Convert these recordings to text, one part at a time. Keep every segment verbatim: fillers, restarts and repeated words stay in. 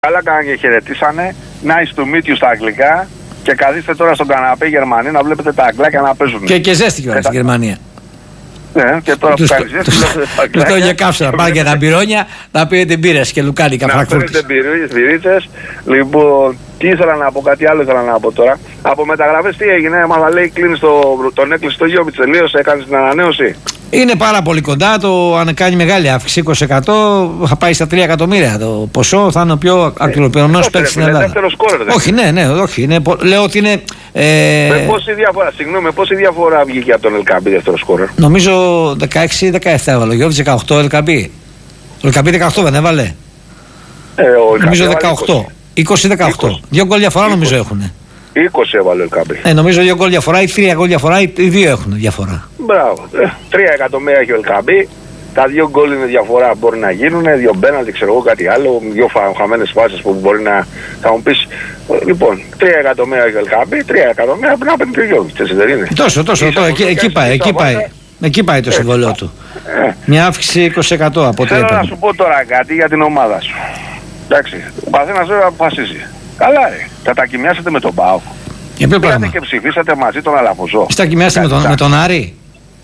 Καλά κάνανε και χαιρετήσανε. Nice to meet you στα αγγλικά. Και καθίστε τώρα στον καναπέ Γερμανία να βλέπετε τα αγγλάκια να παίζουν. Και, και ζέστη κιόλας στη Γερμανία. Ναι, και τώρα που κάνει ζέστη. Του το για κάψα να πάνε και τα μπυρόνια να πίνετε μπύρες και λουκάνικα φραγκφούρτες. Να πίνετε μπυρίτσες. Λοιπόν, τι ήθελα να πω, κάτι άλλο ήθελα να πω τώρα. Από μεταγραφές τι έγινε, μα λέει κλείνει τον έκλεισε το Γιώβιτς, τελείωσε, έκανε την ανανέωση. Είναι πάρα πολύ κοντά, το αν κάνει μεγάλη αύξηση είκοσι τοις εκατό θα πάει στα τρία εκατομμύρια το ποσό, θα είναι ο πιο ακριβοπληρωμένος παίκτης στην Ελλάδα. Όχι, ναι, ναι, όχι, είναι, λέω ότι είναι... Ε... Με πόση διαφορά, συγγνώμη, με πόση διαφορά βγήκε από τον Ελκαμπή δεύτερο σκόρερ. Νομίζω δεκαέξι δεκαεπτά έβαλε, ο Γιώβιτς δεκαοκτώ Ελκαμπή. Ο Ελκαμπή δεκαοκτώ δεν έβαλε. Ε, νομίζω δεκαοκτώ, είκοσι δεκαοκτώ. Δύο γκολ διαφορά νομίζω έχουν. είκοσι έβαλε ο Ελκαμπή. Ε, νομίζω δύο γκολ διαφορά ή τρία γκολ διαφορά ή δύο έχουν διαφορά. Μπράβο. Τρία εκατομμύρια έχει ο Ελκαμπή. Τα δύο γκολ είναι διαφορά. Μπορεί να γίνουν, δύο μπέναλτι, ξέρω εγώ κάτι άλλο. Δύο χαμένες φάσεις που μπορεί να. Θα μου πει. Λοιπόν, τρία εκατομμύρια έχει ο Ελκαμπή, τρία εκατομμύρια πρέπει να παίρνει και ο Γιώβιτς. Έτσι δεν είναι. Τόσο, τόσο. Εκεί, εκεί, εκεί πάει. Εκεί πάει. Εκεί πάει το συμβολό του. Ε. Μια αύξηση είκοσι τοις εκατό από ό,τι Θέλω να σου πω τώρα κάτι για την ομάδα σου. Εντάξει, ο καθένας βέβαια αποφασίζει. Καλά, ρε. Θα τα κοιμιάσετε με τον ΠΑΟΚ. Για ποιο πράγμα? Και ψηφίσατε μαζί τον Αλαφουζό. Είστε τα κοιμιάσετε με τον, με τον Άρη.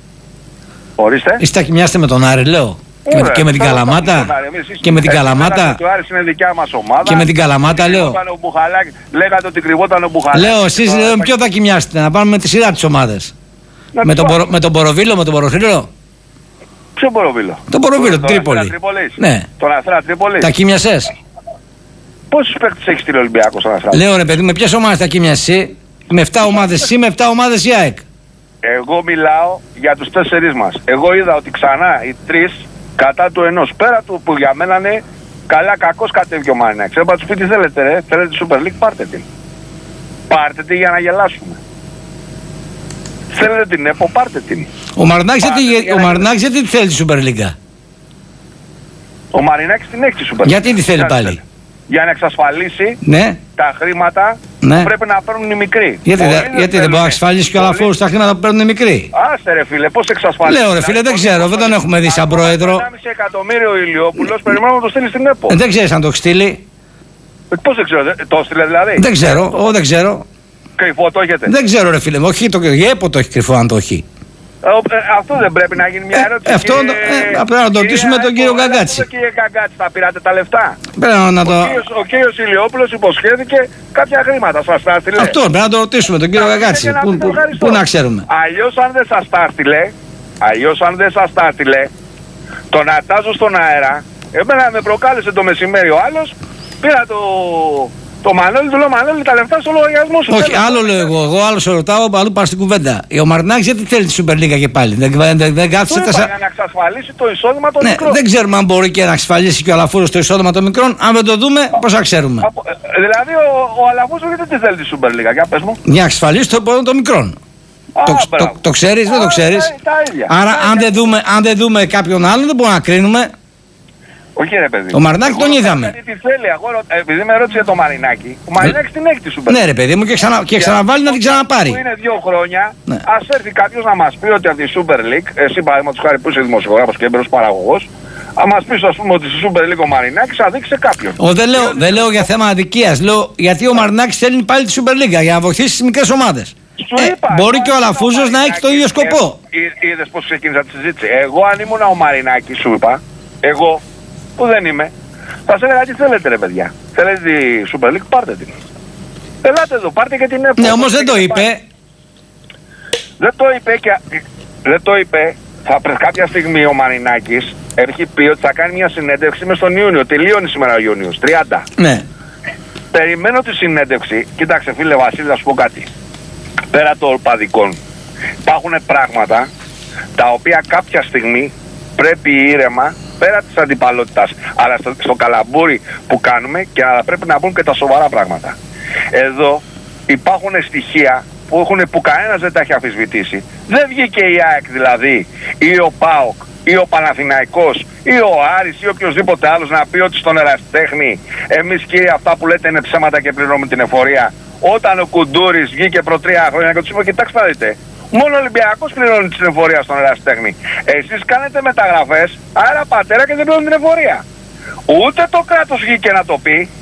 Ορίστε. Είστε τα κοιμιάσετε με τον Άρη, λέω. Ωραία, και, με, και με την Καλαμάτα. Και με την Καλαμάτα. Το Άρης είναι δικιά μας ομάδα. Και με την Καλαμάτα, λέω. Λέγατε ότι κρυβόταν ο Μπουχαλάκης. Λέω, εσείς λέω, ποιο θα κοιμιάσετε, να πάμε με τη σειρά τις ομάδες. Με τον, πορο, με τον Μποροβίλο, με τον Μποροφίλο. Ποιο Μποροβίλο? Τον Μποροβίλο, Τρίπολη. Ναι. Τον Αστέρα Τρίπολη. Τα κοιμιασές. Πόσους παίκτες έχει στείλει ο Ολυμπιακός στον Αστέρα? Λέω ρε παιδί, με ποιες ομάδες τα κοιμιασεί? Με επτά ομάδες εσύ, με επτά ομάδες η ΑΕΚ. Εγώ μιλάω για τους τέσσερις μας. Εγώ είδα ότι ξανά οι τρεις κατά του ενός. Πέρα του που για μένα είναι καλά κακός κατέβηκε ο Μαρινάκης. Ξέρω να τους πει τι θέλετε ρε. Θέλετε τη Super League, πάρτε την. Πάρτε την για να γελάσουμε. Θέλετε την ΕΠΟ, πάρτε την. Ο Μαρινάκης γιατί θέλει τη Super League? Ο Μαρινάκης την έχει τη Super League. Γιατί τη θέλει πάλι? Για να εξασφαλίσει ναι. τα χρήματα ναι. που πρέπει να παίρνουν οι μικροί. Γιατί, δε, γιατί δεν μπορεί να εξασφαλίσει και όλα αυτά τα χρήματα που παίρνουν οι μικροί? Άστε ρε φίλε, πώς εξασφαλίσει? Λέω ρε φίλε, δεν ξέρω, δεν τον έχουμε δει σαν πρόεδρο. ενάμιση εκατομμύριο ο Ηλιόπουλος, περιμένουμε να το στείλει στην ΕΠΟ. Ε, δεν ξέρεις αν το έχει στείλει. Πώς δεν ξέρω, το στείλε δηλαδή? Δεν ξέρω, εγώ δεν ξέρω. Κρυφό το έχετε? Δεν ξέρω ρε φίλε, όχι το ΕΠΟ το έχει κρυφό αν το έχει. Ε, αυτό δεν πρέπει να γίνει μια ερώτηση. Ε, αυτό και... ε, πρέπει να το ρωτήσουμε τον κύριο Γκαγκάτση. Κύριε Γκαγκάτση, θα πήρατε τα λεφτά? Πρέπει να το... Ο, κύριος, ο κύριος Ηλιόπουλος υποσχέθηκε κάποια χρήματα. Σας τα έστειλε? Αυτό πρέπει να το ρωτήσουμε τον κύριο Γκαγκάτση. Πού, πού, πού να ξέρουμε? Αλλιώς αν δεν σας τα έστειλε, αλλιώς αν δεν σας τα έστειλε, τον ατάζω στον αέρα. Εμένα με προκάλεσε το μεσημέρι ο άλλος, πήρα το... Το Μανώλη, του λέω Μανώλη, τα λεφτά στο λογαριασμό σου. Όχι, άλλο λέω εγώ. Εγώ άλλο σε ρωτάω, αλλού πάω στην κουβέντα. Ο Μαρινάκης γιατί θέλει τη Super League και πάλι? Δεν, δεν, δεν κάθισε τα. Για να εξασφαλίσει το εισόδημα των ναι, μικρών. Δεν ξέρουμε αν μπορεί και να εξασφαλίσει και ο Αλαφούρος το εισόδημα των μικρών. Αν δεν το δούμε, πώς θα ξέρουμε? Από, ε, δηλαδή ο, ο Αλαφούρος γιατί τι θέλει τη Super League, για πες μου. Για να εξασφαλίσει το εισόδημα των μικρών. Α, το, το, το, το ξέρεις, δεν το ξέρεις? Άρα αν δεν, δούμε, αν δεν δούμε κάποιον άλλον, δεν μπορούμε να κρίνουμε. Όχι ρε παιδί. Ο Μαρινάκη τον είδαμε. Τι θέλει, εγώ, επειδή με ρώτησε το Μαρινάκη, ο Μαρινάκης την έχει τη Super League. Ναι ρε παιδί μου, και, ξανα, και ξαναβάλει να την ξαναπάρει. Που είναι δύο χρόνια, ναι. Ας έρθει κάποιος να μας πει ότι από τη Super League, εσύ παραδείγματος χάρη που είσαι δημοσιογράφος και έμπειρος παραγωγός, αν μας πεις ας πούμε ότι στη Super League ο Μαρινάκης αδείξει σε κάποιον. Ο, δεν, λέω, δεν λέω για θέμα αδικίας, λέω γιατί ο Μαρινάκης θέλει πάλι τη Super League για να βοηθήσει τις μικρές ομάδες. Ε, είπα, μπορεί και ο Αλαφούζος να έχει το ίδιο σκοπό. Είδες πώς ξεκίνησα τη συζήτηση? Εγώ αν ήμουν ο Μαρινάκης, σου είπα, εγώ που δεν είμαι, θα σε έλεγα τι θέλετε ρε παιδιά. Θέλετε τη Super League, πάρτε την. Ελάτε εδώ, πάρτε και την ΕΠΟ. Ναι, όμως δεν το είπε. Δεν το είπε και... Δεν το είπε. Θα πρέπει κάποια στιγμή ο Μαρινάκης έχει πει ότι θα κάνει μια συνέντευξη μες τον Ιούνιο. Τελείωνει σήμερα ο Ιούνιος, τριάντα. Ναι. Περιμένω τη συνέντευξη. Κοίταξε φίλε Βασίλη, θα σου πω κάτι. Πέρα των οπαδικών υπάρχουν πράγματα τα οποία κάποια στιγμή πρέπει ήρεμα, πέρα της αντιπαλότητας, αλλά στο, στο καλαμπούρι που κάνουμε, και αλλά πρέπει να μπουν και τα σοβαρά πράγματα. Εδώ υπάρχουν στοιχεία που, έχουν, που κανένας δεν τα έχει αμφισβητήσει. Δεν βγήκε η ΑΕΚ δηλαδή, ή ο ΠΑΟΚ, ή ο Παναθηναϊκός, ή ο Άρης, ή οποιοδήποτε άλλος να πει ότι στον ερασιτέχνη εμείς κύριε αυτά που λέτε είναι ψέματα και πληρώνουμε την εφορία. Όταν ο Κουντούρης βγήκε προ τρία χρόνια και του είπε, κοιτάξτε να δείτε, μόνο ο Ολυμπιακός πληρώνει την εφορία στον ερασιτέχνη. Εσείς κάνετε μεταγραφές, άρα πατέρα, και δεν πληρώνουν την εφορία. Ούτε το κράτος βγήκε να το πει,